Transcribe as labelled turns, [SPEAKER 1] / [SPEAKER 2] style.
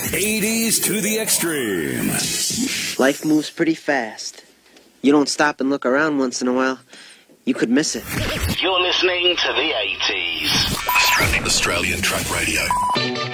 [SPEAKER 1] 80s to the extreme.
[SPEAKER 2] Life moves pretty fast. You don't stop and look around once in a while, you could miss it.
[SPEAKER 3] You're listening to the 80s.
[SPEAKER 1] Australian Track Radio.